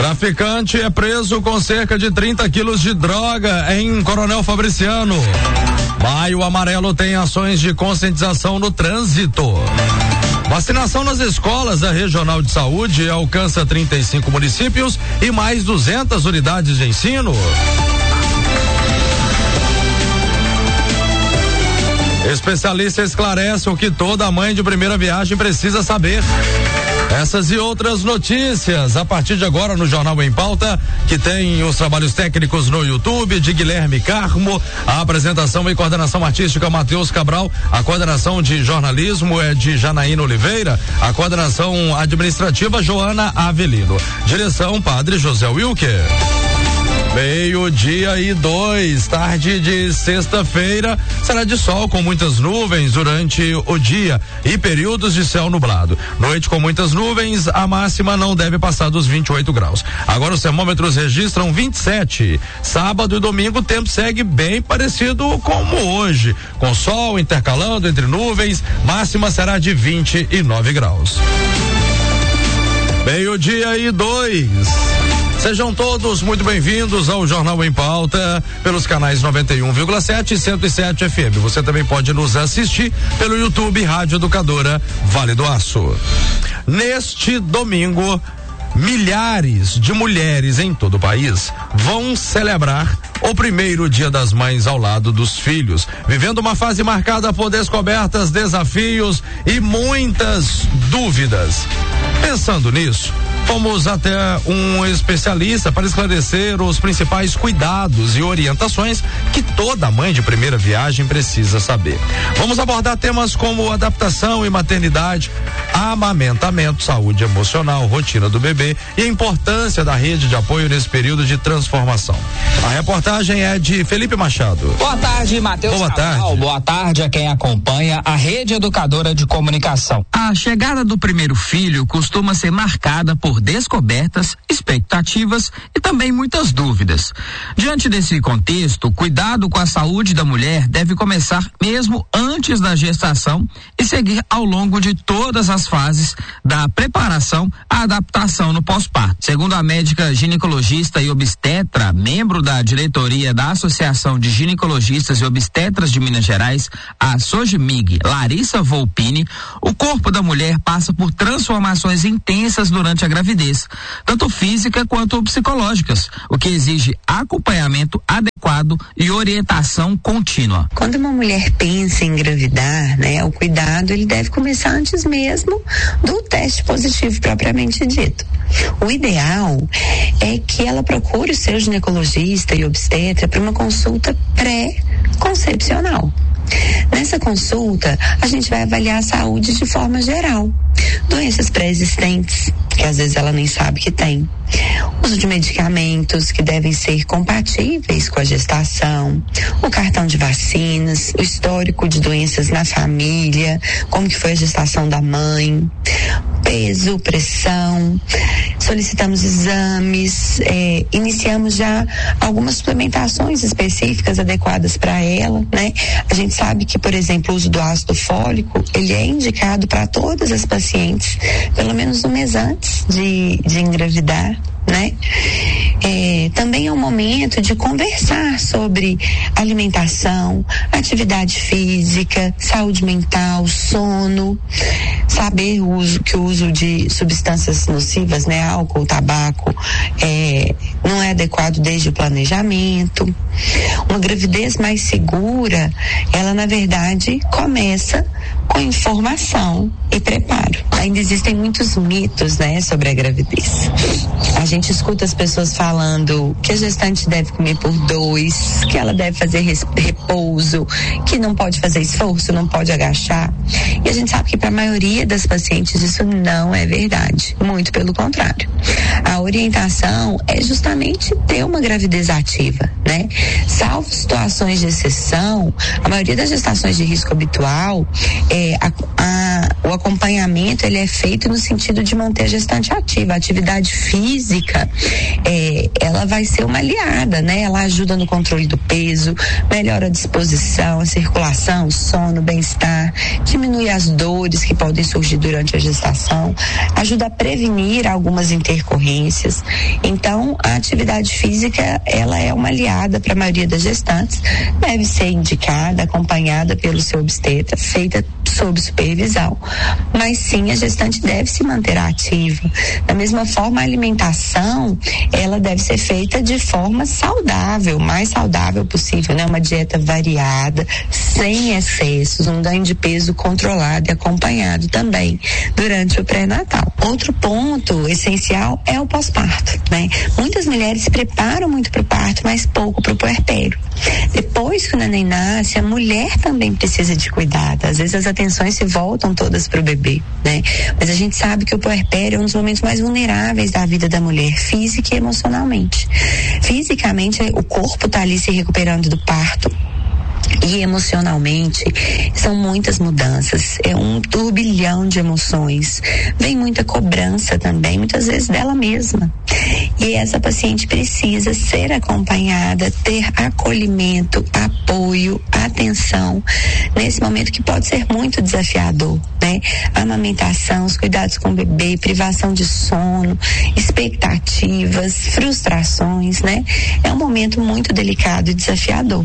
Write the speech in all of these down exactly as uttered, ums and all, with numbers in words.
Traficante é preso com cerca de trinta quilos de droga em Coronel Fabriciano. Maio Amarelo tem ações de conscientização no trânsito. Vacinação nas escolas da Regional de Saúde alcança trinta e cinco municípios e mais duzentas unidades de ensino. Especialista esclarece o que toda mãe de primeira viagem precisa saber. Essas e outras notícias a partir de agora no Jornal em Pauta, que tem os trabalhos técnicos no YouTube de Guilherme Carmo, a apresentação e coordenação artística Matheus Cabral, a coordenação de jornalismo é de Janaína Oliveira, a coordenação administrativa Joana Avelino, direção Padre José Wilker. Meio-dia e dois, tarde de sexta-feira, será de sol com muitas nuvens durante o dia e períodos de céu nublado. Noite com muitas nuvens, a máxima não deve passar dos vinte e oito graus. Agora os termômetros registram vinte e sete. Sábado e domingo o tempo segue bem parecido como hoje, com sol intercalando entre nuvens, máxima será de vinte e nove graus. Meio-dia e dois. Sejam todos muito bem-vindos ao Jornal em Pauta pelos canais noventa e um vírgula sete e cento e sete F M. Você também pode nos assistir pelo YouTube Rádio Educadora Vale do Aço. Neste domingo, milhares de mulheres em todo o país vão celebrar o primeiro Dia das Mães ao lado dos filhos, vivendo uma fase marcada por descobertas, desafios e muitas dúvidas. Pensando nisso, fomos até um especialista para esclarecer os principais cuidados e orientações que toda mãe de primeira viagem precisa saber. Vamos abordar temas como adaptação e maternidade, amamentamento, saúde emocional, rotina do bebê e a importância da rede de apoio nesse período de transformação. A reportagem é de Felipe Machado. Boa tarde, Matheus Boa Cabral. tarde. Boa tarde a quem acompanha a Rede Educadora de Comunicação. A chegada do primeiro filho costuma ser marcada por descobertas, expectativas e também muitas dúvidas. Diante desse contexto, o cuidado com a saúde da mulher deve começar mesmo antes da gestação e seguir ao longo de todas as fases da preparação à adaptação no pós-parto. Segundo a médica ginecologista e obstetra, membro da diretoria da Associação de Ginecologistas e Obstetras de Minas Gerais, a SOGMIG, Larissa Volpini, o corpo da mulher passa por transformações intensas durante a gravidez, tanto física quanto psicológicas, o que exige acompanhamento adequado e orientação contínua. Quando uma mulher pensa em engravidar, né, o cuidado ele deve começar antes mesmo do teste positivo propriamente dito. O ideal é que ela procure o seu ginecologista e obstetra para uma consulta pré-concepcional. Nessa consulta, a gente vai avaliar a saúde de forma geral. Doenças pré-existentes, que às vezes ela nem sabe que tem. Uso de medicamentos que devem ser compatíveis com a gestação, o cartão de vacinas, o histórico de doenças na família, como que foi a gestação da mãe, peso, pressão, solicitamos exames, eh, iniciamos já algumas suplementações específicas adequadas para ela, né? A gente sabe que, por exemplo, o uso do ácido fólico, ele é indicado para todas as pacientes, pelo menos um mês antes de, de engravidar, né? É, também é um momento de conversar sobre alimentação, atividade física, saúde mental, sono, saber o uso, que o uso de substâncias nocivas, né, álcool, tabaco, é, não é adequado desde o planejamento. Uma gravidez mais segura, ela na verdade começa com informação e preparo. Ainda existem muitos mitos, né, sobre a gravidez. A gente escuta as pessoas falando que a gestante deve comer por dois, que ela deve fazer repouso, que não pode fazer esforço, não pode agachar. E a gente sabe que para a maioria das pacientes isso não é verdade. Muito pelo contrário. A orientação é justamente ter uma gravidez ativa, né? Salvo situações de exceção, a maioria das gestações de risco habitual, é, a, a O acompanhamento, ele é feito no sentido de manter a gestante ativa. A atividade física, é, ela vai ser uma aliada, né? Ela ajuda no controle do peso, melhora a disposição, a circulação, o sono, o bem-estar, diminui as dores que podem surgir durante a gestação, ajuda a prevenir algumas intercorrências. Então, a atividade física, ela é uma aliada para a maioria das gestantes, deve ser indicada, acompanhada pelo seu obstetra, feita sob supervisão. Mas sim, a gestante deve se manter ativa. Da mesma forma, a alimentação, ela deve ser feita de forma saudável, mais saudável possível, né? Uma dieta variada, sem excessos, um ganho de peso controlado e acompanhado também durante o pré-natal. Outro ponto essencial é o pós-parto, né? Muitas mulheres se preparam muito para o parto, mas pouco para o puerpério. Depois que o neném nasce, a mulher também precisa de cuidado. Às vezes as atenções se voltam todas para o bebê, né? Mas a gente sabe que o puerpério é um dos momentos mais vulneráveis da vida da mulher, física e emocionalmente. Fisicamente, o corpo está ali se recuperando do parto. E emocionalmente são muitas mudanças, é um turbilhão de emoções, vem muita cobrança também, muitas vezes dela mesma, e essa paciente precisa ser acompanhada, ter acolhimento, apoio, atenção nesse momento que pode ser muito desafiador, né? A amamentação, os cuidados com o bebê, privação de sono, expectativas, frustrações, né? É um momento muito delicado e desafiador.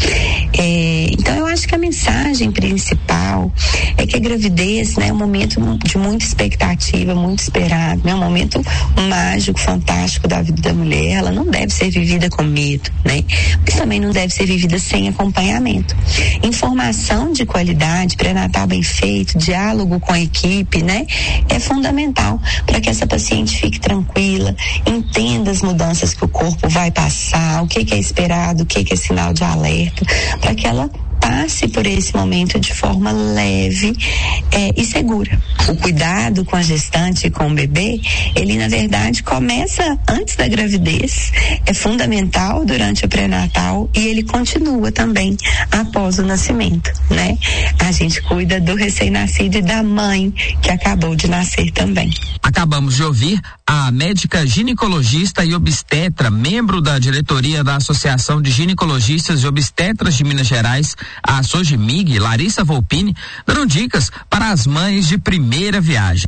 É, então eu acho que a mensagem principal é que a gravidez, né, é um momento de muita expectativa, muito esperado, né, um momento mágico, fantástico da vida da mulher. Ela não deve ser vivida com medo, né, mas também não deve ser vivida sem acompanhamento. Informação de qualidade, pré-natal bem feito, diálogo com a equipe, né, é fundamental para que essa paciente fique tranquila, entenda as mudanças que o corpo vai passar, o que que é esperado, o que que é sinal de alerta, para que ela passe por esse momento de forma leve é, e segura. O cuidado com a gestante e com o bebê, ele na verdade começa antes da gravidez, é fundamental durante o pré-natal e ele continua também após o nascimento, né? A gente cuida do recém-nascido e da mãe que acabou de nascer também. Acabamos de ouvir a médica ginecologista e obstetra, membro da diretoria da Associação de Ginecologistas e Obstetras de Minas Gerais, a Sogimig, Larissa Volpini, dando dicas para as mães de primeira viagem.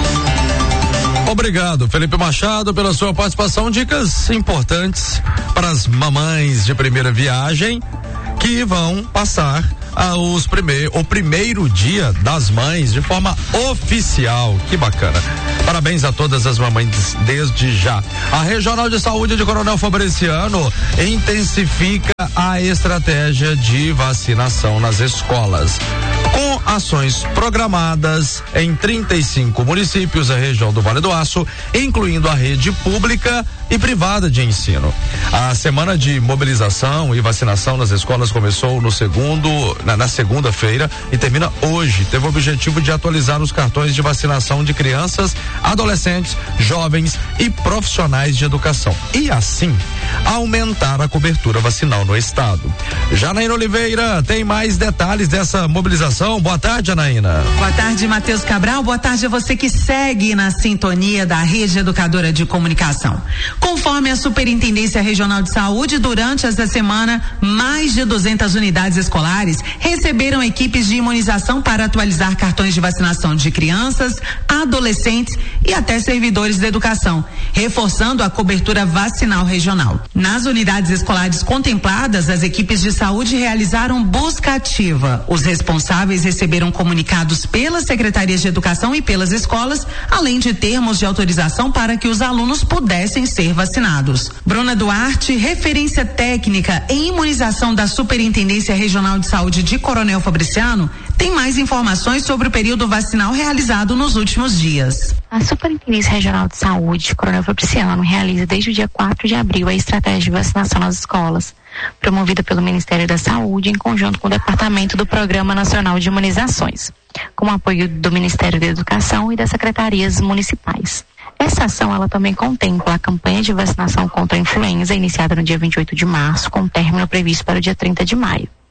Obrigado, Felipe Machado, pela sua participação. Dicas importantes para as mamães de primeira viagem que vão passar ah, os primeir, o primeiro dia das mães de forma oficial. Que bacana. Parabéns a todas as mamães desde já. A Regional de Saúde de Coronel Fabriciano intensifica a estratégia de vacinação nas escolas, com ações programadas em trinta e cinco municípios da região do Vale do Aço, incluindo a rede pública e privada de ensino. A semana de mobilização e vacinação nas escolas começou no segundo, na, na segunda-feira e termina hoje. Teve o objetivo de atualizar os cartões de vacinação de crianças, adolescentes, jovens e profissionais de educação e assim aumentar a cobertura vacinal no estado. Janaína Oliveira tem mais detalhes dessa mobilização. Boa tarde, Janaína. Boa tarde, Matheus Cabral. Boa tarde a você que segue na sintonia da Rede Educadora de Comunicação. Conforme a Superintendência Regional de Saúde, durante esta semana, mais de duzentas unidades escolares receberam equipes de imunização para atualizar cartões de vacinação de crianças, adolescentes e até servidores da educação, reforçando a cobertura vacinal regional. Nas unidades escolares contempladas, as equipes de saúde realizaram busca ativa. Os responsáveis receberam comunicados pelas secretarias de educação e pelas escolas, além de termos de autorização para que os alunos pudessem ser vacinados. Bruna Duarte, referência técnica em imunização da Superintendência Regional de Saúde de Coronel Fabriciano, tem mais informações sobre o período vacinal realizado nos últimos dias. A Superintendência Regional de Saúde de Coronel Fabriciano realiza desde o dia quatro de abril a estratégia de vacinação nas escolas, promovida pelo Ministério da Saúde em conjunto com o Departamento do Programa Nacional de Imunizações, com o apoio do Ministério da Educação e das secretarias municipais. Essa ação ela também contempla a campanha de vacinação contra a influenza, iniciada no dia vinte e oito de março, com término previsto para o dia trinta de maio.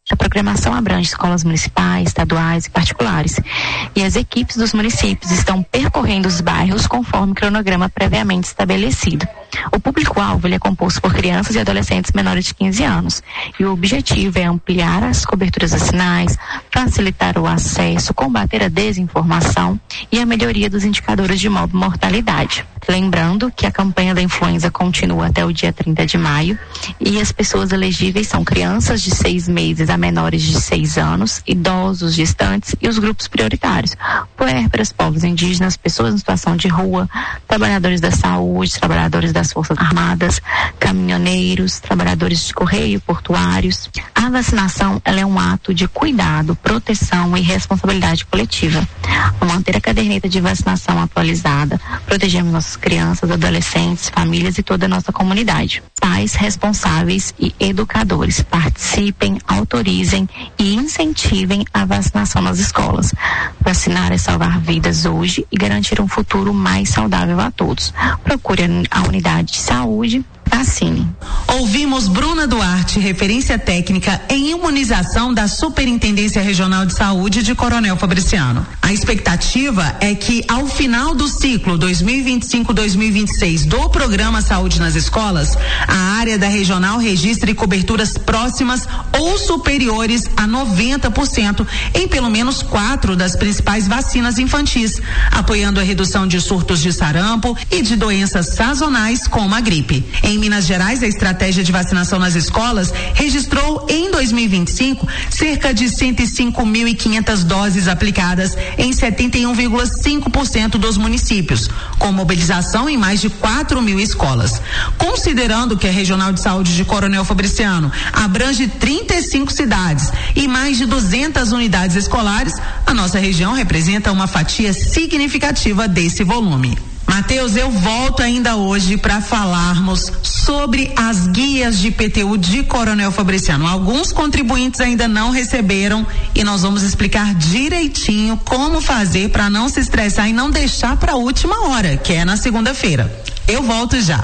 A programação abrange escolas municipais, estaduais e particulares, e as equipes dos municípios estão percorrendo os bairros conforme o cronograma previamente estabelecido. O público-alvo ele é composto por crianças e adolescentes menores de quinze anos, e o objetivo é ampliar as coberturas vacinais, facilitar o acesso, combater a desinformação e a melhoria dos indicadores de mortalidade. Lembrando que a campanha da influenza continua até o dia trinta de maio e as pessoas elegíveis são crianças de seis meses a menores de seis anos, idosos, gestantes e os grupos prioritários: puérperas, povos indígenas, pessoas em situação de rua, trabalhadores da saúde, trabalhadores das forças armadas, caminhoneiros, trabalhadores de correio, portuários. A vacinação ela é um ato de cuidado, proteção e responsabilidade coletiva. Ao manter a caderneta de vacinação atualizada, protegemos nossas crianças, adolescentes, famílias e toda a nossa comunidade. Pais responsáveis e educadores participem, autorizem e incentivem a vacinação nas escolas. Vacinar é salvar vidas hoje e garantir um futuro mais saudável a todos. Procure a unidade de saúde. Vacine. Ouvimos Bruna Duarte, referência técnica em imunização da Superintendência Regional de Saúde de Coronel Fabriciano. A expectativa é que ao final do ciclo dois mil e vinte e cinco, dois mil e vinte e seis do Programa Saúde nas Escolas, a área da regional registre coberturas próximas ou superiores a noventa por cento em pelo menos quatro das principais vacinas infantis, apoiando a redução de surtos de sarampo e de doenças sazonais como a gripe. Em Minas Gerais, a estratégia de vacinação nas escolas registrou em dois mil e vinte e cinco cerca de cento e cinco mil e quinhentas doses aplicadas em setenta e um vírgula cinco por cento dos municípios, com mobilização em mais de quatro mil escolas. Considerando que a Regional de Saúde de Coronel Fabriciano abrange trinta e cinco cidades e mais de duzentas unidades escolares, a nossa região representa uma fatia significativa desse volume. Matheus, eu volto ainda hoje para falarmos sobre as guias de I P T U de Coronel Fabriciano. Alguns contribuintes ainda não receberam e nós vamos explicar direitinho como fazer para não se estressar e não deixar para a última hora, que é na segunda-feira. Eu volto já.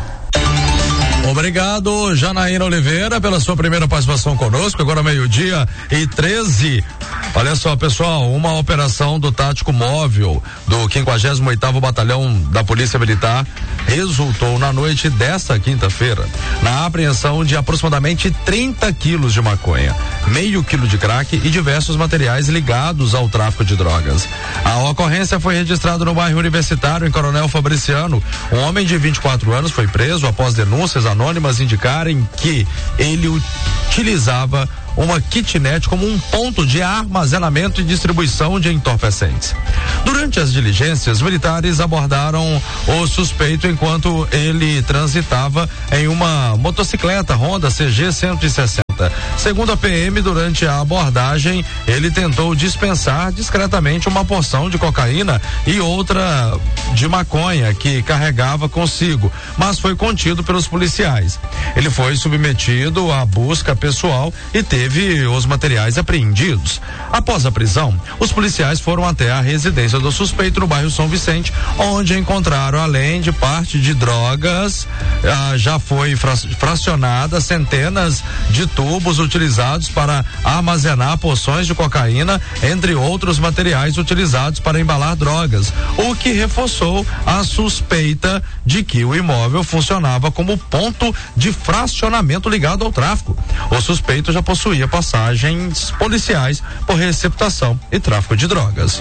Obrigado, Janaína Oliveira, pela sua primeira participação conosco. Agora meio-dia e treze. Olha só, pessoal, uma operação do Tático Móvel do quinquagésimo oitavo Batalhão da Polícia Militar resultou na noite desta quinta-feira na apreensão de aproximadamente trinta quilos de maconha, meio quilo de crack e diversos materiais ligados ao tráfico de drogas. A ocorrência foi registrada no bairro Universitário, em Coronel Fabriciano. Um homem de vinte e quatro anos foi preso após denúncias anônimas indicarem que ele utilizava uma kitnet como um ponto de armazenamento e distribuição de entorpecentes. Durante as diligências, militares abordaram o suspeito enquanto ele transitava em uma motocicleta Honda C G cento e sessenta. Segundo a P M, durante a abordagem, ele tentou dispensar discretamente uma porção de cocaína e outra de maconha que carregava consigo, mas foi contido pelos policiais. Ele foi submetido à busca pessoal e teve os materiais apreendidos. Após a prisão, os policiais foram até a residência do suspeito no bairro São Vicente, onde encontraram, além de parte de drogas, ah, já foi fra- fracionada centenas de tubos utilizados para armazenar porções de cocaína, entre outros materiais utilizados para embalar drogas, o que reforçou a suspeita de que o imóvel funcionava como ponto de fracionamento ligado ao tráfico. O suspeito já possuía passagens policiais por receptação e tráfico de drogas.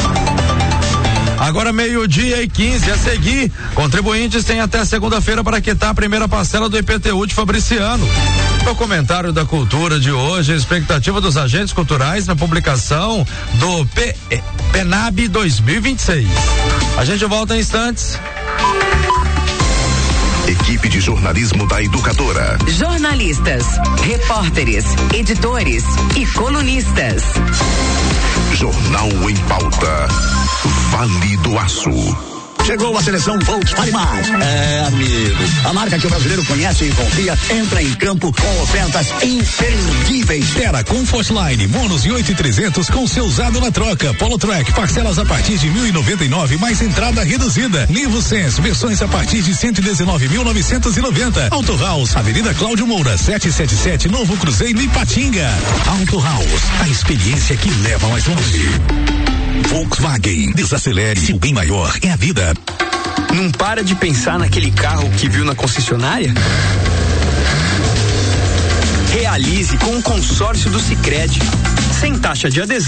Agora meio-dia e quinze, a seguir, contribuintes têm até segunda-feira para quitar a primeira parcela do I P T U de Fabriciano. No comentário da cultura de hoje, a expectativa dos agentes culturais na publicação do P, PENAB dois mil e vinte e seis. A gente volta em instantes. Equipe de jornalismo da Educadora. Jornalistas, repórteres, editores e colunistas. Jornal em Pauta. Vale do Aço. Chegou a seleção Volkswagen Mais. É, amigo, a marca que o brasileiro conhece e confia entra em campo com ofertas imperdíveis. Terra Comfortline, bônus de oito mil e trezentos com seu usado na troca. Polo Track, parcelas a partir de mil e noventa e nove mais entrada reduzida. Nivo Sense, versões a partir de cento e dezenove mil novecentos e noventa. Auto House, Avenida Cláudio Moura, setecentos e setenta e sete, Novo Cruzeiro, Ipatinga. Auto House, a experiência que leva mais longe. Volkswagen, desacelere, seu bem maior é a vida. Não para de pensar naquele carro que viu na concessionária? Realize com o consórcio do Sicredi. Sem taxa de adesão.